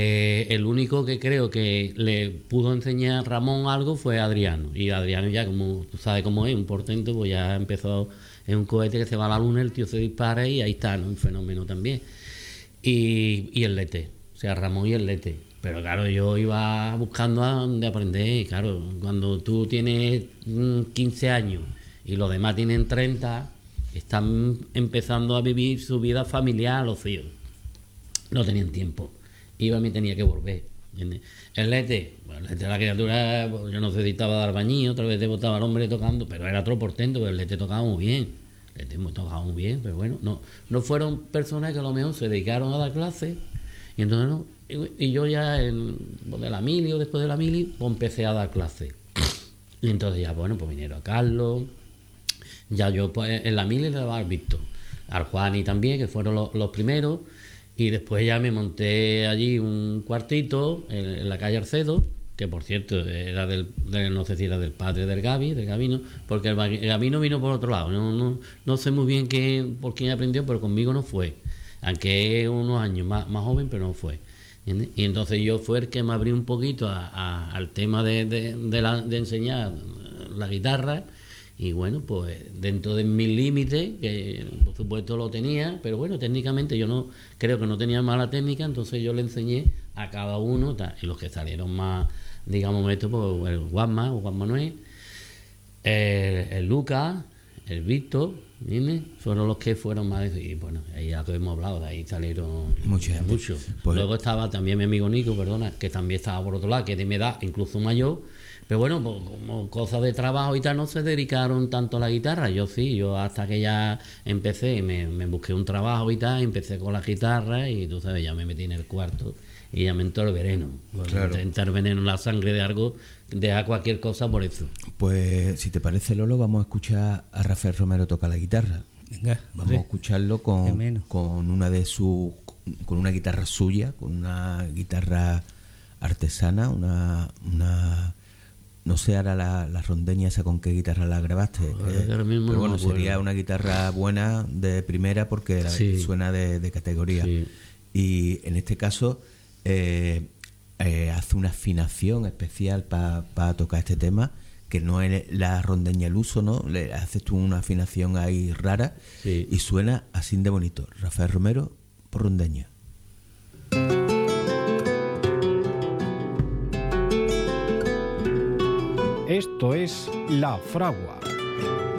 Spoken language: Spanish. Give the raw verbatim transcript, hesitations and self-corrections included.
Eh, el único que creo que le pudo enseñar a Ramón algo fue Adriano. Y Adriano ya, como tú sabes cómo es, un portento, pues ya empezó, es un cohete que se va a la luna, el tío se dispara y ahí está, ¿no? Un fenómeno también. Y, y el Lete, o sea, Ramón y el Lete. Pero claro, yo iba buscando a dónde aprender, y claro, cuando tú tienes quince años y los demás tienen treinta, están empezando a vivir su vida familiar, los tíos. No tenían tiempo. Iba y me tenía que volver. ¿Entiendes? El Lete, bueno, el Lete, la criatura, pues, yo no sé si estaba de albañil, otra vez botaba al hombre tocando, pero era otro portento, pero el Lete tocaba muy bien. El Lete tocaba muy bien, pero bueno, no, no fueron personas que a lo mejor se dedicaron a dar clases, y entonces no, y, y yo ya en, de la mili o después de la mili, pues empecé a dar clases. Y entonces ya, bueno, pues vinieron a Carlos, ya yo pues en la mili le daba al Víctor, al Juani también, que fueron los, los primeros. Y después ya me monté allí un cuartito en, en la calle Arcedo, que por cierto era del, de, no sé si era del padre del Gaby, del Gabino, porque el, el Gabino vino por otro lado. No, no, no sé muy bien qué, por quién aprendió, pero conmigo no fue. Aunque es unos años más, más joven, pero no fue. ¿Entiendes? Y entonces yo fue el que me abrí un poquito a, a, al tema de, de, de, la, de enseñar la guitarra. Y bueno, pues dentro de mis límites, que por supuesto lo tenía, pero bueno, técnicamente yo no creo que no tenía mala técnica, entonces yo le enseñé a cada uno, y los que salieron más, digamos, esto, pues el Juanma o Juan Manuel, el, el Lucas, el Víctor, ¿entiendes? Fueron los que fueron más, y bueno, ahí ya que hemos hablado, de ahí salieron muchos. Mucho. Pues, luego estaba también mi amigo Nico, perdona, que también estaba por otro lado, que de mi edad, incluso mayor. Pero bueno, pues como cosas de trabajo y tal, no se dedicaron tanto a la guitarra. Yo sí, yo hasta que ya empecé, me, me busqué un trabajo y tal, empecé con la guitarra y tú sabes, ya me metí en el cuarto y ya me entró el veneno. Claro. Entrar veneno en la sangre de algo, deja cualquier cosa por eso. Pues si te parece, Lolo, vamos a escuchar a Rafael Romero tocar la guitarra. Venga, vamos sí. a escucharlo con, con una de sus, con una guitarra suya, con una guitarra artesana, una... una no sé ahora la, la rondeña esa con qué guitarra la grabaste, eh, pero bueno, no sería una guitarra buena de primera porque sí. suena de, de categoría. Sí. Y en este caso eh, eh, hace una afinación especial para pa tocar este tema, que no es la rondeña al uso, ¿no? Le haces tú una afinación ahí rara sí. y suena así de bonito. Rafael Romero por rondeña. Esto es La Fragua.